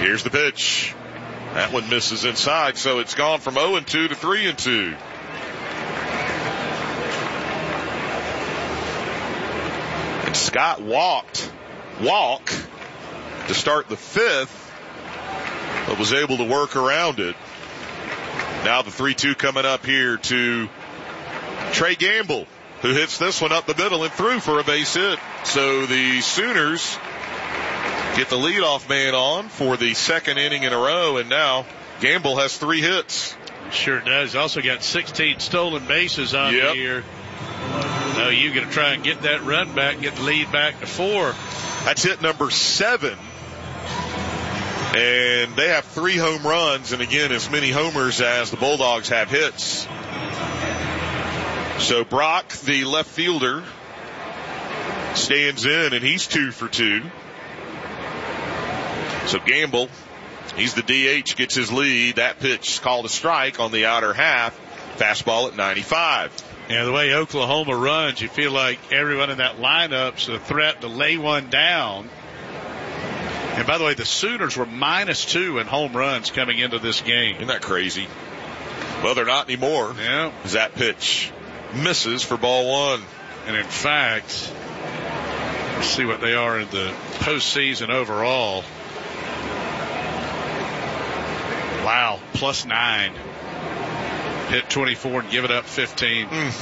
Here's the pitch. That one misses inside, so it's gone from 0-2 to 3-2. And Scott walk to start the fifth, but was able to work around it. Now the 3-2 coming up here to Trey Gamble, who hits this one up the middle and through for a base hit. So the Sooners get the leadoff man on for the second inning in a row, and now Gamble has 3 hits. Sure does. Also got 16 stolen bases on the year. Now you got to try and get that run back, get the lead back to 4. That's hit number 7. And they have 3 home runs, and again, as many homers as the Bulldogs have hits. So Brock, the left fielder, stands in, and he's 2 for 2. So Gamble, he's the DH, gets his lead. That pitch is called a strike on the outer half. Fastball at 95. Yeah, the way Oklahoma runs, you feel like everyone in that lineup's a threat to lay one down. And by the way, the Sooners were -2 in home runs coming into this game. Isn't that crazy? Well, they're not anymore. Yeah. As that pitch misses for ball 1. And in fact, let's see what they are in the postseason overall. Wow, +9. Hit 24 and give it up 15.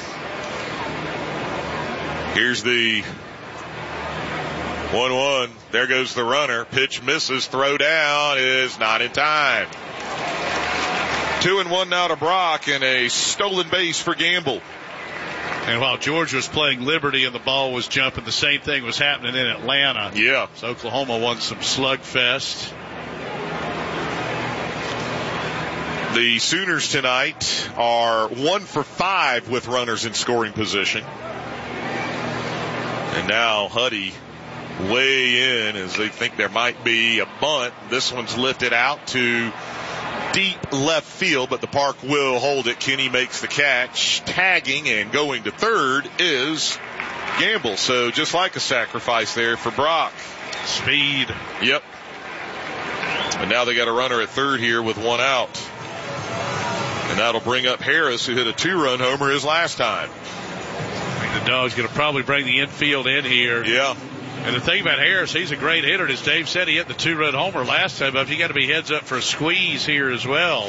Here's the 1-1. There goes the runner. Pitch misses. Throw down is not in time. 2-1 now to Brock, and a stolen base for Gamble. And while Georgia was playing Liberty and the ball was jumping, the same thing was happening in Atlanta. Yeah. So Oklahoma won some slugfest. The Sooners tonight are 1 for 5 with runners in scoring position. And now Huddy way in as they think there might be a bunt. This one's lifted out to deep left field, but the park will hold it. Kenny makes the catch. Tagging and going to third is Gamble. So just like a sacrifice there for Brock. Speed. Yep. And now they got a runner at third here with 1 out. And that'll bring up Harris, who hit a 2-run homer his last time. I think the Dog's going to probably bring the infield in here. Yeah. And the thing about Harris, he's a great hitter. As Dave said, he hit the 2-run homer last time, but you got to be heads up for a squeeze here as well.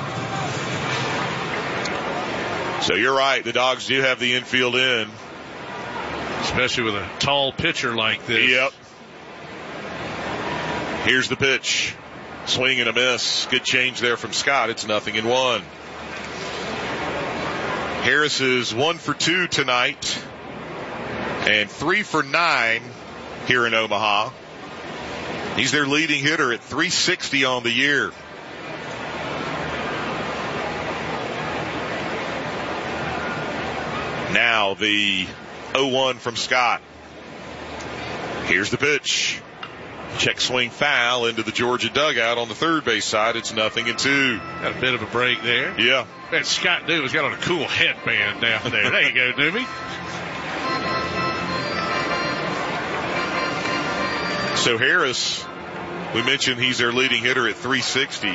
So you're right. The Dogs do have the infield in. Especially with a tall pitcher like this. Yep. Here's the pitch. Swing and a miss. Good change there from Scott. It's 0-1. Harris is 1 for 2 tonight and 3 for 9 here in Omaha. He's their leading hitter at .360 on the year. Now the 0-1 from Scott. Here's the pitch. Check swing foul into the Georgia dugout on the third base side. It's 0-2. Got a bit of a break there. Yeah. That Scott Duke has got on a cool headband down there. There you go, Doobie. So Harris, we mentioned he's their leading hitter at .360.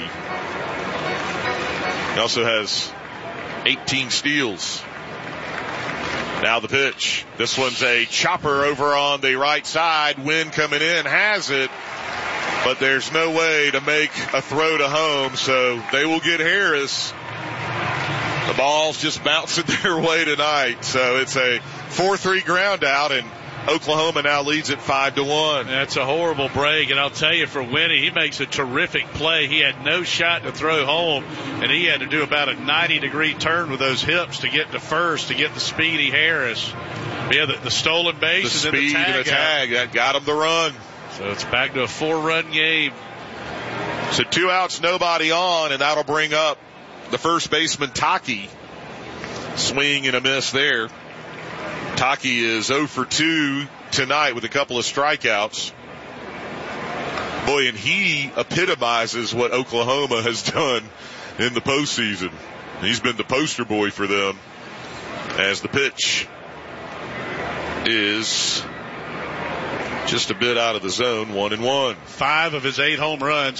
He also has 18 steals. Now the pitch. This one's a chopper over on the right side. Wind coming in, has it, but there's no way to make a throw to home, so they will get Harris. The ball's just bouncing their way tonight, so it's a 4-3 ground out, and Oklahoma now leads it 5-1. That's a horrible break, and I'll tell you, for Winnie, he makes a terrific play. He had no shot to throw home, and he had to do about a 90-degree turn with those hips to get to first, to get the speedy Harris. Yeah, the stolen base the and then speed the tag. And the tag that got him the run. So it's back to a 4-run game. So 2 outs, nobody on, and that'll bring up the first baseman, Taki. Swing and a miss there. Taki is 0 for 2 tonight with a couple of strikeouts. Boy, and he epitomizes what Oklahoma has done in the postseason. He's been the poster boy for them, as the pitch is just a bit out of the zone, 1-1. 5 of his 8 home runs